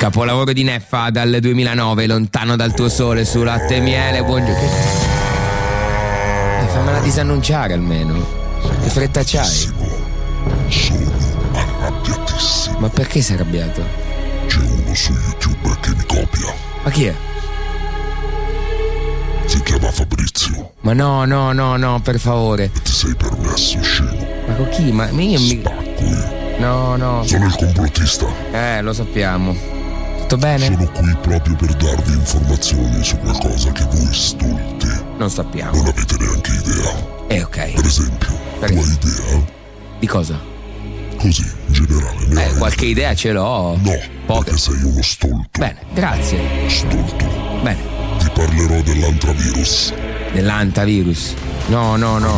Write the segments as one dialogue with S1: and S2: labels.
S1: Capolavoro di Neffa dal 2009, Lontano dal tuo sole su Latte e Miele. Buongiorno. Fammela disannunciare almeno. Che fretta c'hai?
S2: Sono arrabbiatissimo.
S1: Ma perché sei arrabbiato?
S2: C'è uno su YouTube che mi copia.
S1: Ma chi è?
S2: Si chiama Fabrizio.
S1: Ma no, per favore.
S2: E ti sei permesso, scemo.
S1: Ma con chi? Ma io mi...
S2: Spacco io.
S1: No.
S2: Sono il complottista.
S1: Lo sappiamo. Tutto bene?
S2: Sono qui proprio per darvi informazioni su qualcosa che voi stolti
S1: Non sappiamo.
S2: non avete neanche idea.
S1: Ok.
S2: Per esempio, tu hai idea?
S1: Di cosa?
S2: Così, in generale. Ne hai?
S1: Qualche idea ce l'ho.
S2: No,
S1: Poche.
S2: perché sei uno stolto.
S1: Bene, grazie.
S2: Stolto.
S1: Bene.
S2: Ti parlerò dell'antravirus.
S1: Dell'antavirus? No.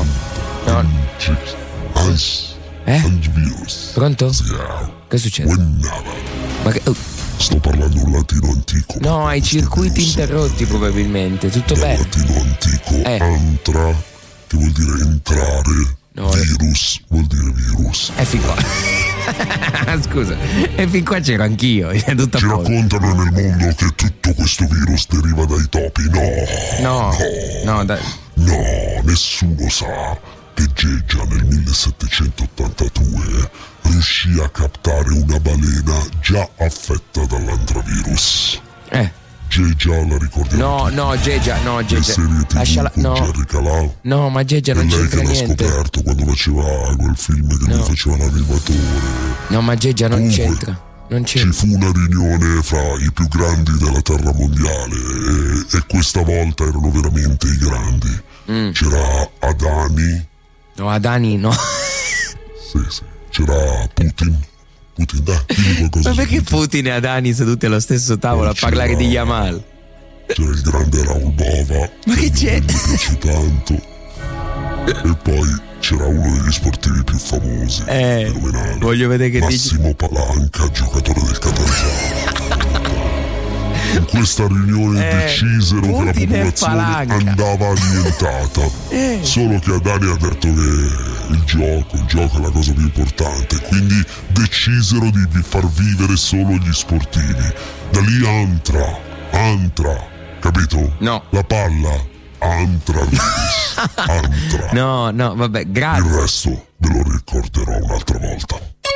S2: Antivirus.
S1: Pronto?
S2: Ziao.
S1: Che succede?
S2: Wennava.
S1: Ma che...
S2: Sto parlando un latino antico.
S1: No, hai
S2: Questo
S1: circuiti
S2: virus
S1: interrotti probabilmente. Tutto
S2: dal
S1: bene?
S2: latino antico antra, che vuol dire entrare.
S1: No,
S2: virus vuol dire virus.
S1: fin qua. Scusa, e fin qua c'ero anch'io. È tutto a
S2: Ci
S1: posto.
S2: raccontano nel mondo che tutto questo virus deriva dai topi.
S1: No,
S2: No, nessuno sa che Geggia nel 1782 riuscì a captare una balena già affetta dall'antravirus. Geggia la ricordiamo?
S1: No, Geggia.
S2: Le serie TV con Jerry Calà.
S1: No, ma Geggia non
S2: lei
S1: c'entra
S2: che l'ha
S1: niente.
S2: scoperto quando faceva quel film che lui faceva l'animatore.
S1: No, ma Geggia non c'entra.
S2: Ci fu una riunione fra i più grandi della terra mondiale e questa volta erano veramente i grandi. C'era Adani.
S1: No, Adani no.
S2: Sì. C'era Putin, dai, dimmi qualcosa.
S1: Ma
S2: su
S1: perché Putin e Adani seduti allo stesso tavolo a parlare di Yamal?
S2: C'era il grande Raul Bova.
S1: Ma che c'è?
S2: Mi piace tanto. E poi c'era uno degli sportivi più famosi, fenomenale.
S1: Voglio vedere che
S2: Massimo Palanca, giocatore del Catanzaro. In questa riunione decisero che la popolazione andava annientata. Solo che Adani ha detto che il gioco è la cosa più importante, quindi decisero di far vivere solo gli sportivi. Da lì antra, capito?
S1: No.
S2: La palla antra.
S1: No, vabbè, grazie.
S2: Il resto ve lo ricorderò un'altra volta.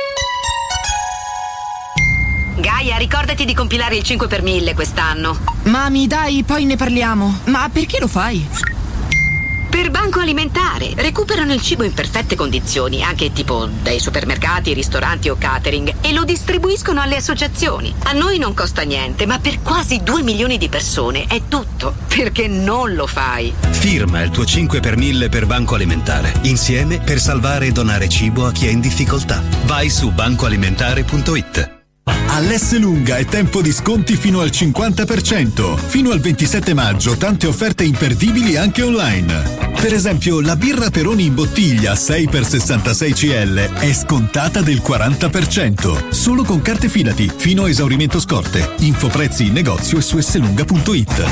S3: Gaia, ricordati di compilare il 5 per 1000 quest'anno.
S4: Mami, dai, poi ne parliamo. Ma perché lo fai?
S3: Per Banco Alimentare. Recuperano il cibo in perfette condizioni, anche tipo dai supermercati, ristoranti o catering, e lo distribuiscono alle associazioni. A noi non costa niente, ma per quasi 2 milioni di persone è tutto. Perché non lo fai?
S5: Firma il tuo 5 per 1000 per Banco Alimentare. Insieme per salvare e donare cibo a chi è in difficoltà. Vai su bancoalimentare.it.
S6: All'Esselunga è tempo di sconti fino al 50%. Fino al 27 maggio tante offerte imperdibili anche online. Per esempio la birra Peroni in bottiglia 6x66 CL è scontata del 40%. Solo con carte Fidati, fino a esaurimento scorte. Info prezzi in negozio e su esselunga.it.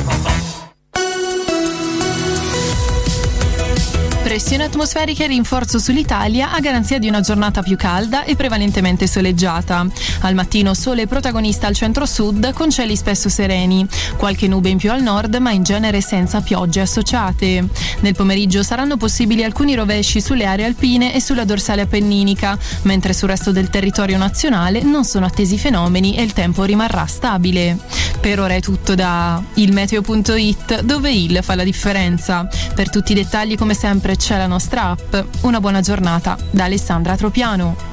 S7: Pressione atmosferica e rinforzo sull'Italia a garanzia di una giornata più calda e prevalentemente soleggiata. Al mattino sole protagonista al centro-sud con cieli spesso sereni. Qualche nube in più al nord, ma in genere senza piogge associate. Nel pomeriggio saranno possibili alcuni rovesci sulle aree alpine e sulla dorsale appenninica, mentre sul resto del territorio nazionale non sono attesi fenomeni e il tempo rimarrà stabile. Per ora è tutto da ilmeteo.it, dove il fa la differenza. Per tutti i dettagli, come sempre, c'è la nostra app. Una buona giornata da Alessandra Tropiano.